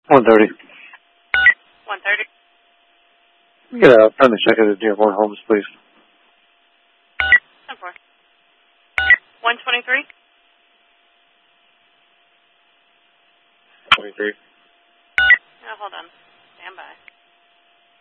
1:30. 1:30. Get a friendly check at the Dearborn Homes, please. 10-4. 123. 23. Oh, hold on. Stand by.